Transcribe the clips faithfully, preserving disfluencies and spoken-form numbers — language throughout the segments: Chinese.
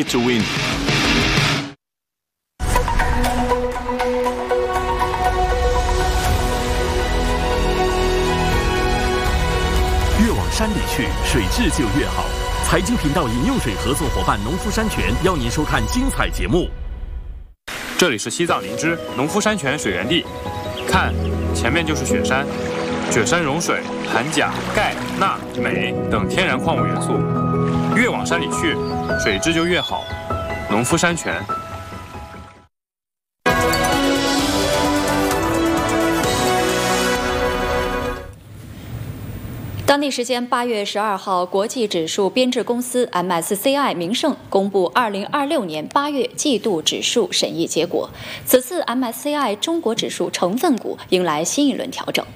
to win. 越往山里去，水质就越好。财经频道饮用水合作伙伴农夫山泉邀您收看精彩节目。 这里是西藏林芝农夫山泉水源地，看，前面就是雪山。雪山融水含钾、钙、钠、镁等天然矿物元素，越往山里去，水质就越好。农夫山泉。 当地时间八月十二号，国际指数编制公司 M S C I 名胜公布二零二六年八月季度指数审议结果。此次 M S C I 中国指数成分股迎来新一轮调整。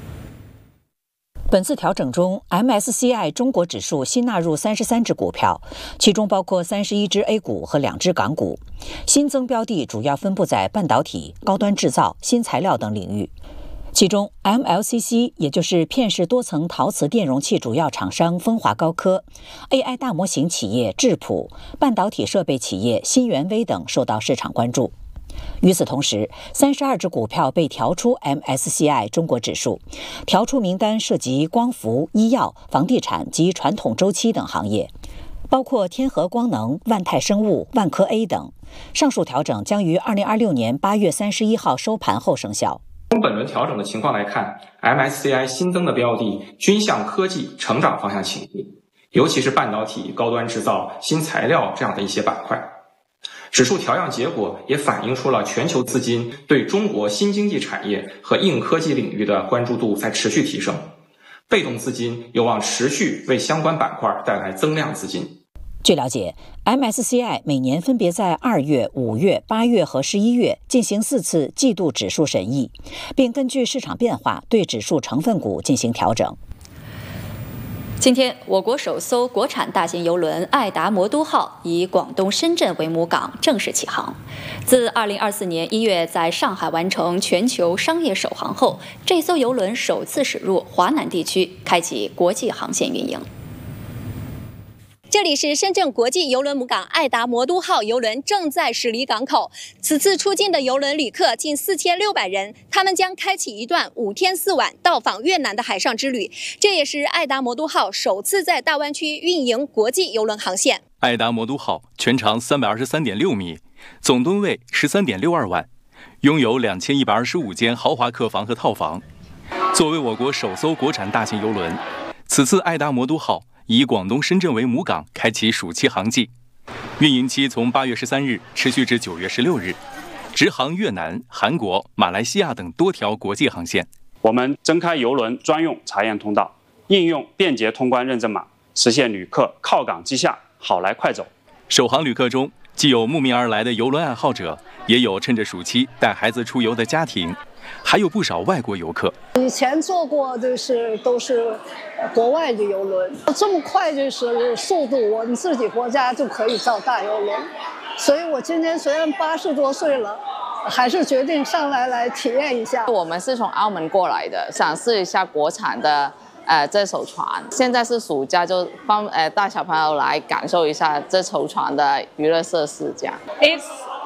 本次调整中 ，M S C I 中国指数新纳入三十三只股票，其中包括三十一只 A 股和两只港股。新增标的主要分布在半导体、高端制造、新材料等领域。其中 ，M L C C 也就是片式多层陶瓷电容器主要厂商风华高科、A I 大模型企业智谱、半导体设备企业新源微等受到市场关注。与此同时，三十二只股票被调出 M S C I 中国指数，调出名单涉及光伏、医药、房地产及传统周期等行业，包括天合光能、万泰生物、万科 A 等。上述调整将于二零二六年八月三十一号收盘后生效。 从本轮调整的情况来看 ，M S C I 新增的标的均向科技成长方向倾斜，尤其是半导体、高端制造、新材料这样的一些板块。指数调样结果也反映出了全球资金对中国新经济产业和硬科技领域的关注度在持续提升，被动资金有望持续为相关板块带来增量资金。 据了解 ，M S C I 每年分别在二月、五月、八月和十一月进行四次季度指数审议，并根据市场变化对指数成分股进行调整。 今天，我国首艘国产大型邮轮爱达魔都号以广东深圳为母港正式起航。自二零二四年一月在上海完成全球商业首航后，这艘邮轮首次驶入华南地区，开启国际航线运营。 这里是深圳国际邮轮母港爱达魔都号邮轮正在驶离港口。此次出境的邮轮旅客近四千六百人，他们将开启一段五天四晚到访越南的海上之旅。这也是爱达魔都号首次在大湾区运营国际邮轮航线。 爱达魔都号全长三百二十三点六米，总吨位十三点六二万，拥有两千一百二十五间豪华客房和套房。作为我国首艘国产大型邮轮，此次爱达魔都号以广东深圳为母港开启暑期航季，运营期从八月十三日持续至九月十六日，直航越南、韩国、马来西亚等多条国际航线。 我们增开邮轮专用查验通道，应用便捷通关认证码，实现旅客靠港即下，好来快走。 首航旅客中，既有慕名而来的邮轮爱好者，也有趁着暑期带孩子出游的家庭，还有不少外国游客。 以前坐过就是都是国外的邮轮，这么快就是速度，我们自己国家就可以造大邮轮。所以我今年虽然八十多岁了，还是决定上来来体验一下。 我们是从澳门过来的，想试一下国产的呃这艘船。现在是暑假，就帮呃带小朋友来感受一下这艘船的娱乐设施，这样。 It's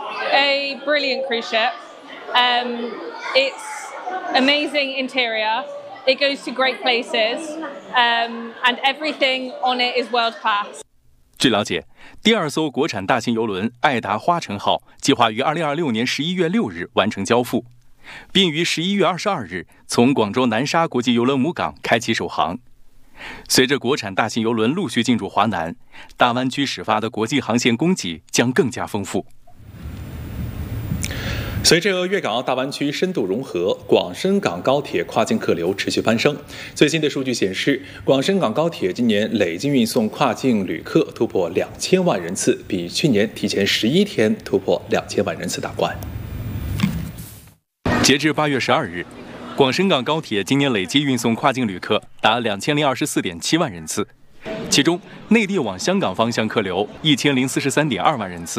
a brilliant cruise ship. Um, it's amazing interior. It goes to great places, um, and everything on it is world class. 据了解，第二艘国产大型邮轮爱达花城号计划于二零二六年十一月六日完成交付，并于十一月二十二日从广州南沙国际邮轮母港开启首航。随着国产大型邮轮陆续进驻华南，大湾区始发的国际航线供给将更加丰富。 随着粤港澳大湾区深度融合，广深港高铁跨境客流持续攀升。最新的数据显示，广深港高铁今年累计运送跨境旅客突破两千万人次，比去年提前十一天突破两千万人次大关。 截至八月十二日，广深港高铁今年累计运送跨境旅客达两千零二十四点七万人次，其中内地往香港方向客流一千零四十三点二万人次。